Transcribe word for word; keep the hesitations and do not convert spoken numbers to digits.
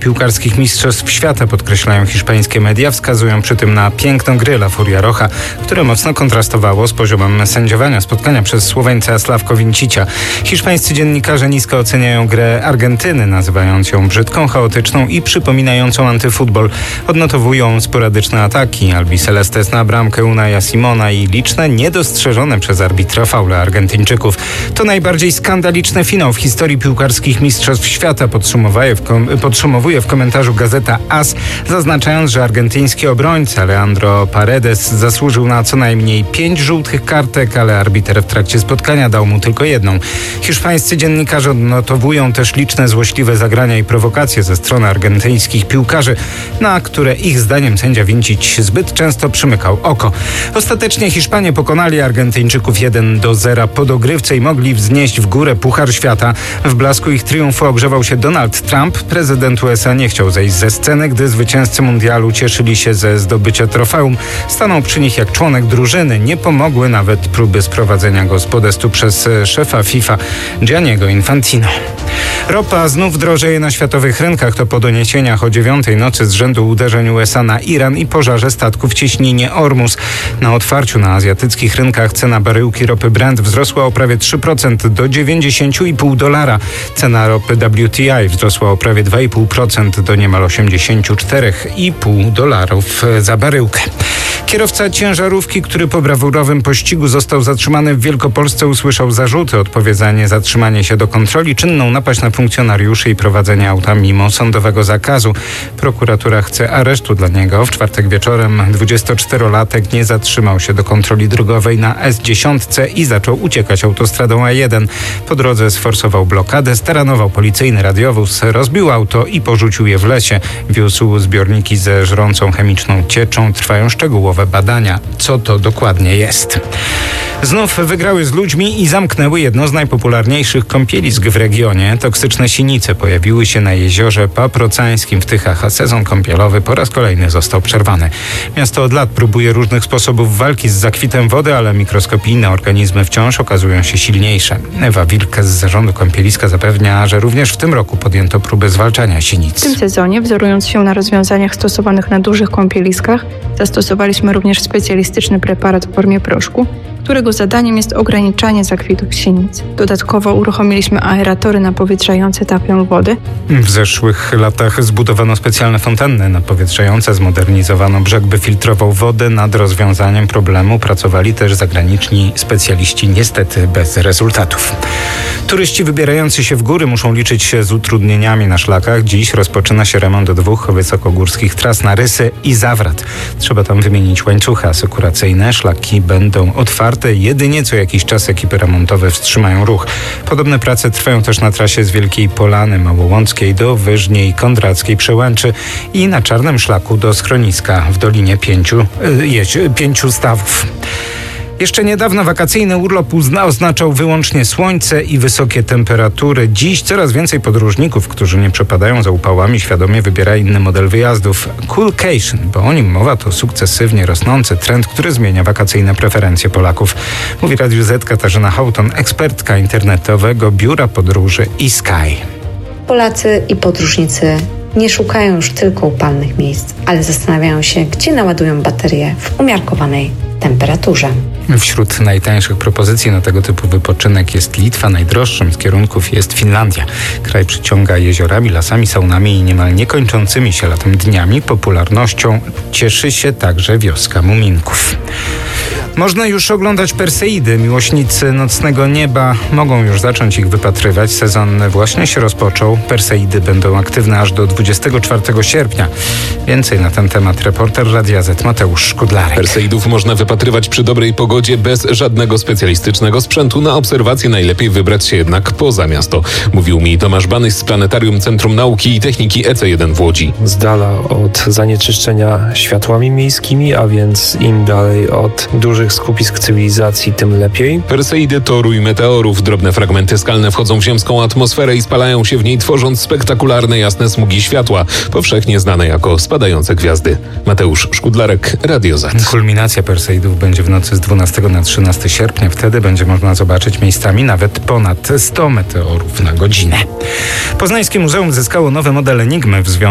piłkarskich mistrzostw świata, podkreślają hiszpańskie media. Wskazują przy tym na piękną grę La Furia Roja, które mocno kontrastowało z poziomem sędziowania spotkania przez Słoweńca Slavko Vincicia. Hiszpańscy dziennikarze nisko oceniają grę Argentyny, nazywając ją brzydką, chaotyczną i przypominającą antyfutbol. Odnotowują sporadyczne ataki Albi Celestes na bramkę Unaja Simona i liczne, niedostrzeżone przez arbitra faule Argentyńczyków. To najbardziej skandaliczny finał w historii piłkarskich mistrzostw świata, podsumowuje w, kom- podsumowuje w komentarzu gazeta AS, zaznaczając, że argentyński obrońca Leandro Paredes zasłużył na co najmniej pięć żółtych kartek, ale arbiter w trakcie spotkania dał mu tylko jedną. Hiszpańscy dziennikarze odnotowują też liczne złośliwe zagrania i prowokacje ze strony argentyńskich piłkarzy, na które ich zdaniem sędzia Vincic zbyt często przymykał oko. Ostatecznie Hiszpanie pokonali Argentyńczyków jeden do zera po dogrywce i mogli wznieść w górę Puchar Świata. W blasku ich triumfu ogrzewał się Donald Trump. Prezydent U S A nie chciał zejść ze sceny, gdy zwycięzcy mundialu cieszyli się ze zdobycia trofeum. Stanął przy nich jak członek drużyny. Nie pomogły nawet próby sprowadzenia go z podestu przez szefa FIFA Gianniego Infantino. Ropa znów drożeje na światowych rynkach. To po doniesieniach o dziewiątej nocy z rzędu uderzeń U S A na Iran i pożarze statku w cieśninie Ormus. Na otwarciu na azjatyckich rynkach cena baryłki ropy Brent wzrosła o prawie trzy procent do dziewięćdziesiąt i pół dolara. Cena ropy W T I wzrosła o prawie dwa i pół procent do niemal osiemdziesiąt cztery i pół dolarów za baryłkę. Kierowca ciężarówki, który po brawurowym pościgu został zatrzymany w Wielkopolsce, usłyszał zarzuty: odpowiedzenie, zatrzymanie się do kontroli, czynną napaść na funkcjonariuszy i prowadzenie auta mimo sądowego zakazu. Prokuratura chce aresztu dla niego. W czwartek wieczorem dwudziestoczterolatek nie zatrzymał się do kontroli drogowej na S dziesięć i zaczął uciekać autostradą A jeden. Po drodze sforsował blokadę, staranował policyjny radiowóz, rozbił auto i porzucił je w lesie. Wiózł zbiorniki ze żrącą chemiczną cieczą. Trwają szczegółowe badania, co to dokładnie jest. Znów wygrały z ludźmi i zamknęły jedno z najpopularniejszych kąpielisk w regionie. Toksyczne sinice pojawiły się na jeziorze Paprocańskim w Tychach, a sezon kąpielowy po raz kolejny został przerwany. Miasto od lat próbuje różnych sposobów walki z zakwitem wody, ale mikroskopijne organizmy wciąż okazują się silniejsze. Ewa Wilk z zarządu kąpieliska zapewnia, że również w tym roku podjęto próbę zwalczania sinic. W tym sezonie, wzorując się na rozwiązaniach stosowanych na dużych kąpieliskach, zastosowaliśmy również specjalistyczny preparat w formie proszku, którego zadaniem jest ograniczanie zakwitów sinic. Dodatkowo uruchomiliśmy aeratory napowietrzające tapią wody. W zeszłych latach zbudowano specjalne fontanny napowietrzające, zmodernizowano brzeg, by filtrował wodę. Nad rozwiązaniem problemu pracowali też zagraniczni specjaliści, niestety bez rezultatów. Turyści wybierający się w góry muszą liczyć się z utrudnieniami na szlakach. Dziś rozpoczyna się remont dwóch wysokogórskich tras na Rysy i Zawrat. Trzeba tam wymienić łańcuchy asekuracyjne. Szlaki będą otwarte. Jedynie co jakiś czas ekipy remontowe wstrzymają ruch. Podobne prace trwają też na trasie z Wielkiej Polany Małołąckiej do Wyżniej Kondrackiej Przełęczy i na Czarnym Szlaku do schroniska w Dolinie Pięciu, yy, Pięciu Stawów. Jeszcze niedawno wakacyjny urlop uzna, oznaczał wyłącznie słońce i wysokie temperatury. Dziś coraz więcej podróżników, którzy nie przepadają za upałami, świadomie wybiera inny model wyjazdów. Coolcation, bo o nim mowa, to sukcesywnie rosnący trend, który zmienia wakacyjne preferencje Polaków. Mówi Radiu Z Katarzyna Houghton, ekspertka internetowego biura podróży eSky. Polacy i podróżnicy nie szukają już tylko upalnych miejsc, ale zastanawiają się, gdzie naładują baterie w umiarkowanej temperaturze. Wśród najtańszych propozycji na tego typu wypoczynek jest Litwa, najdroższym z kierunków jest Finlandia. Kraj przyciąga jeziorami, lasami, saunami i niemal niekończącymi się latem dniami. Popularnością cieszy się także wioska Muminków. Można już oglądać Perseidy. Miłośnicy nocnego nieba mogą już zacząć ich wypatrywać. Sezon właśnie się rozpoczął. Perseidy będą aktywne aż do dwudziestego czwartego sierpnia. Więcej na ten temat reporter Radia Z Mateusz Szkudlarek. Perseidów można wypatrywać przy dobrej pogodzie bez żadnego specjalistycznego sprzętu. Na obserwację najlepiej wybrać się jednak poza miasto. Mówił mi Tomasz Banyś z Planetarium Centrum Nauki i Techniki E C jeden w Łodzi. Z dala od zanieczyszczenia światłami miejskimi, a więc im dalej od dużych skupisk cywilizacji, tym lepiej. Perseidy to rój meteorów. Drobne fragmenty skalne wchodzą w ziemską atmosferę i spalają się w niej, tworząc spektakularne jasne smugi światła, powszechnie znane jako spadające gwiazdy. Mateusz Szkudlarek, Radio Z. Kulminacja Perseidów będzie w nocy z dwunastego na trzynastego sierpnia. Wtedy będzie można zobaczyć miejscami nawet ponad sto meteorów na godzinę. Poznańskie Muzeum zyskało nowy model Enigmy w związku